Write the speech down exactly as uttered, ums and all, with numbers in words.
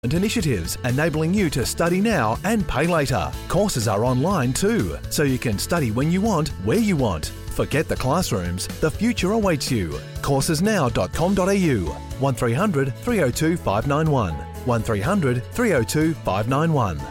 initiatives enabling you to study now and pay later. Courses are online too, so you can study when you want, where you want. Forget the classrooms, the future awaits you. courses now dot com dot a u, one three hundred three oh two five nine one, one three hundred three oh two five nine one.